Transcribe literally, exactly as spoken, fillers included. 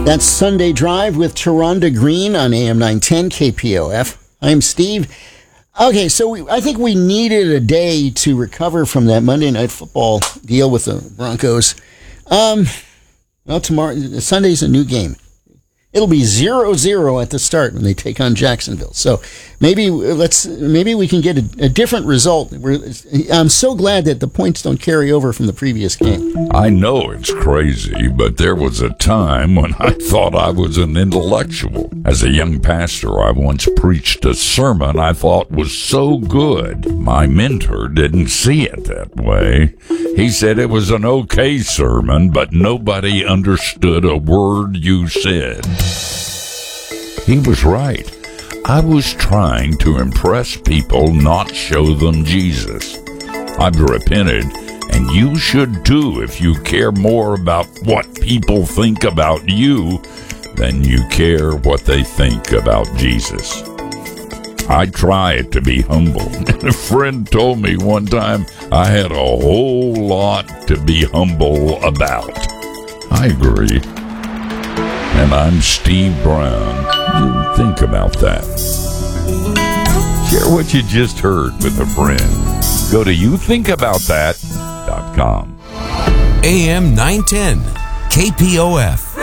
That's Sunday Drive with Taronda Green on A M nine ten K P O F. I'm Steve. Okay, so we, I think we needed a day to recover from that Monday Night Football deal with the Broncos. Um, well, tomorrow, Sunday's a new game. It'll be zero zero at the start when they take on Jacksonville. So maybe let's maybe we can get a, a different result. We're, I'm so glad that the points don't carry over from the previous game. I know it's crazy, but there was a time when I thought I was an intellectual. As a young pastor, I once preached a sermon I thought was so good. My mentor didn't see it that way. He said it was an okay sermon, but nobody understood a word you said. He was right. I was trying to impress people, not show them Jesus. I've repented, and you should too if you care more about what people think about you than you care what they think about Jesus. I try to be humble. A friend told me one time I had a whole lot to be humble about. I agree. And I'm Steve Brown. You think about that. Share what you just heard with a friend. Go to you think about that dot com. A M nine ten, K P O F.